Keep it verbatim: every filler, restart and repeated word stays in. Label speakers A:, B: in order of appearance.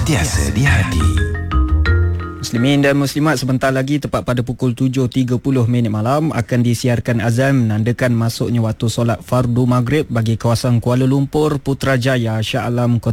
A: sentiasa di hati.
B: Muslimin dan muslimat, sebentar lagi tepat pada pukul tujuh tiga puluh minit malam akan disiarkan azan menandakan masuknya waktu solat fardu maghrib bagi kawasan Kuala Lumpur, Putrajaya, Shah Alam,